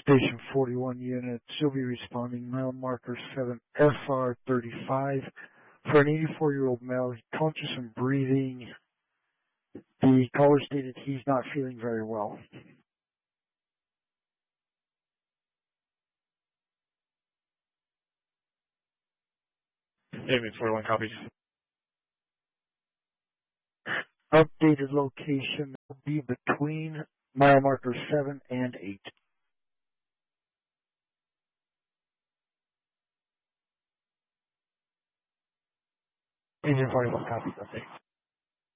Station 41 unit, she'll be responding mile marker 7FR35 for an 84-year-old male, conscious and breathing. The caller stated he's not feeling very well. Amen, 41 copies. Updated location will be between mile markers 7 and 8. Amen, 41 copies, update.